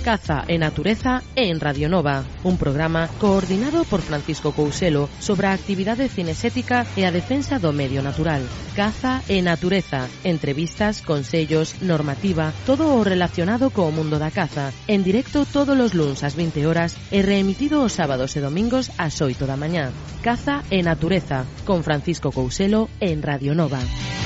Caza e Natureza en Radio Nova, un programa coordinado por Francisco Couselo sobre a actividade cinesética e a defensa do medio natural. Caza e Natureza, entrevistas, consellos, normativa, todo o relacionado co mundo da caza, en directo todos os luns ás 20 horas e reemitido os sábados e domingos ás 8 da mañá. Caza e Natureza, con Francisco Couselo en Radio Nova.